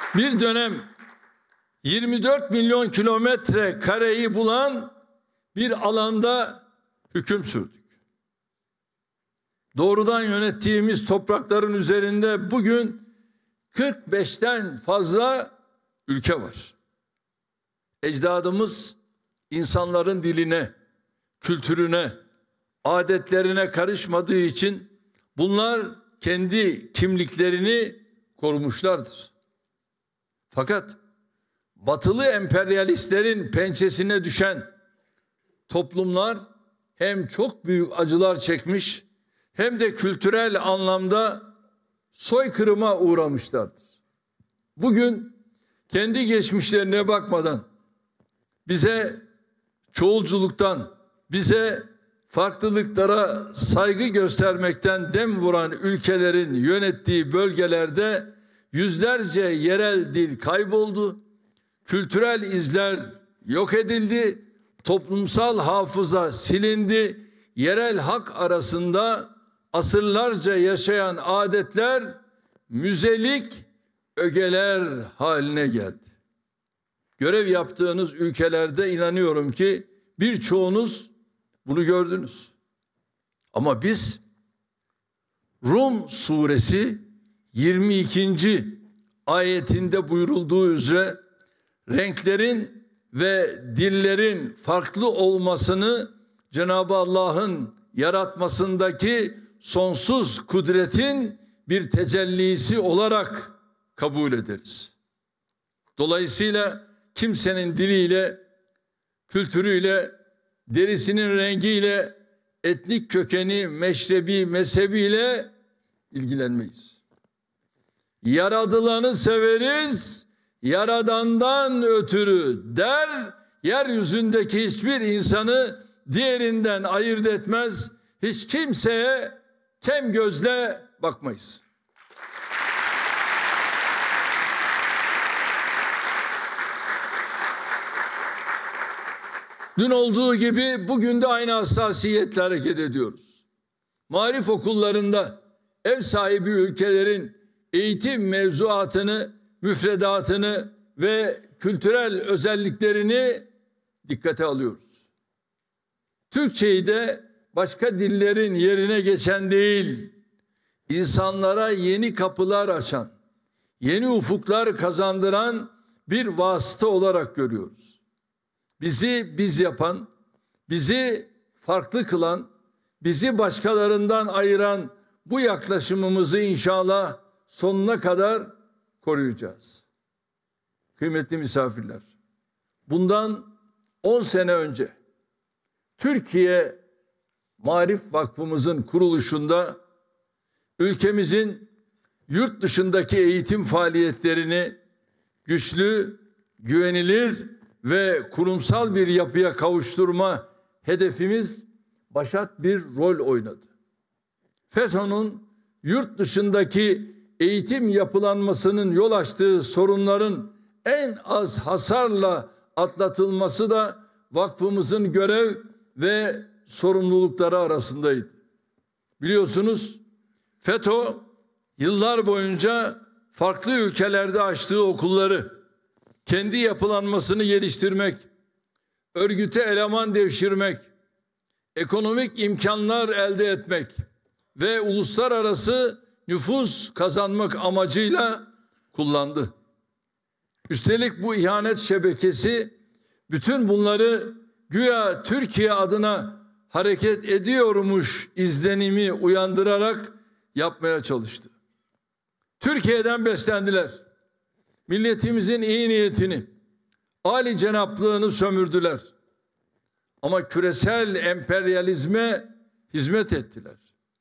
Bir dönem 24 milyon kilometre kareyi bulan bir alanda hüküm sürdük. Doğrudan yönettiğimiz toprakların üzerinde bugün 45'ten fazla ülke var. Ecdadımız insanların diline, kültürüne, adetlerine karışmadığı için bunlar kendi kimliklerini korumuşlardır. Fakat batılı emperyalistlerin pençesine düşen toplumlar hem çok büyük acılar çekmiş hem de kültürel anlamda soykırıma uğramışlardır. Bugün kendi geçmişlerine bakmadan bize çoğulculuktan, bize farklılıklara saygı göstermekten dem vuran ülkelerin yönettiği bölgelerde yüzlerce yerel dil kayboldu, kültürel izler yok edildi, toplumsal hafıza silindi, yerel halk arasında asırlarca yaşayan adetler müzelik ögeler haline geldi. Görev yaptığınız ülkelerde inanıyorum ki birçoğunuz bunu gördünüz. Ama biz Rum suresi 22. ayetinde buyurulduğu üzere renklerin ve dillerin farklı olmasını Cenab-ı Allah'ın yaratmasındaki sonsuz kudretin bir tecellisi olarak kabul ederiz. Dolayısıyla kimsenin diliyle, kültürüyle, derisinin rengiyle, etnik kökeni, meşrebi, mezhebiyle ilgilenmeyiz. Yaradılanı severiz, yaradandan ötürü der, yeryüzündeki hiçbir insanı diğerinden ayırt etmez, hiç kimseye kem gözle bakmayız. Dün olduğu gibi bugün de aynı hassasiyetle hareket ediyoruz. Maarif okullarında ev sahibi ülkelerin eğitim mevzuatını, müfredatını ve kültürel özelliklerini dikkate alıyoruz. Türkçeyi de başka dillerin yerine geçen değil, insanlara yeni kapılar açan, yeni ufuklar kazandıran bir vasıta olarak görüyoruz. Bizi biz yapan, bizi farklı kılan, bizi başkalarından ayıran bu yaklaşımımızı inşallah sonuna kadar koruyacağız. Kıymetli misafirler, bundan 10 sene önce Türkiye Maarif Vakfımızın kuruluşunda ülkemizin yurt dışındaki eğitim faaliyetlerini güçlü, güvenilir ve kurumsal bir yapıya kavuşturma hedefimiz başat bir rol oynadı. FETÖ'nün yurt dışındaki eğitim yapılanmasının yol açtığı sorunların en az hasarla atlatılması da vakfımızın görev ve sorumlulukları arasındaydı. Biliyorsunuz FETÖ yıllar boyunca farklı ülkelerde açtığı okulları kendi yapılanmasını geliştirmek, örgüte eleman devşirmek, ekonomik imkanlar elde etmek ve uluslararası nüfus kazanmak amacıyla kullandı. Üstelik bu ihanet şebekesi bütün bunları güya Türkiye adına hareket ediyormuş izlenimi uyandırarak yapmaya çalıştı. Türkiye'den beslendiler. Milletimizin iyi niyetini, âli cenaplığını sömürdüler. Ama küresel emperyalizme hizmet ettiler.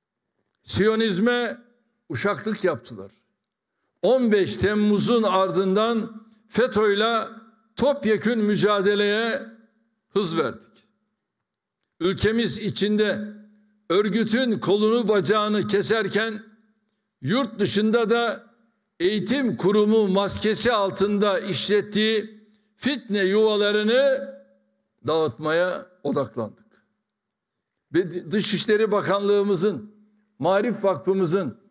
Siyonizme uşaklık yaptılar. 15 Temmuz'un ardından FETÖ'yle topyekün mücadeleye hız verdik. Ülkemiz içinde örgütün kolunu bacağını keserken yurt dışında da eğitim kurumu maskesi altında işlettiği fitne yuvalarını dağıtmaya odaklandık. Ve Dışişleri Bakanlığımızın, Maarif Vakfımızın